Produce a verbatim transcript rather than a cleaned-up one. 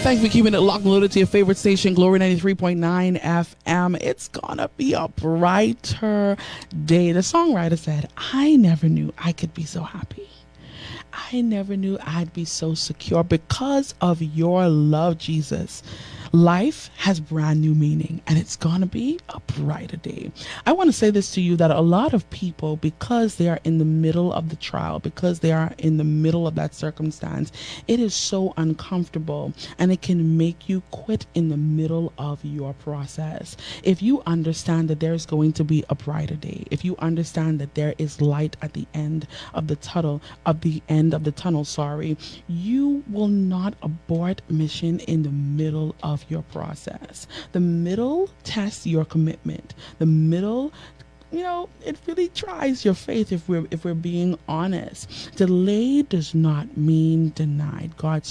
Thanks for keeping it locked and loaded to your favorite station, Glory ninety-three point nine F M. It's gonna be a brighter day. The songwriter said, I never knew I could be so happy. I never knew I'd be so secure because of your love, Jesus. Life has brand new meaning, and it's gonna be a brighter day. I want to say this to you, that a lot of people, because they are in the middle of the trial, because they are in the middle of that circumstance, it is so uncomfortable, and it can make you quit in the middle of your process. If you understand that there is going to be a brighter day, if you understand that there is light at the end of the tunnel, of the end of the tunnel, sorry, you will not abort mission in the middle of your process. The middle tests your commitment. The middle, you know, it really tries your faith, if we're if we're being honest. Delay does not mean denied. God